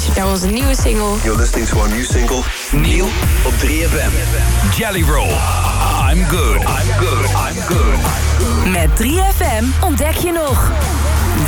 luistert naar onze nieuwe single. You're listening to our new single, Neil op 3FM. Jelly Roll. I'm good. I'm good. I'm good. Met 3FM ontdek je nog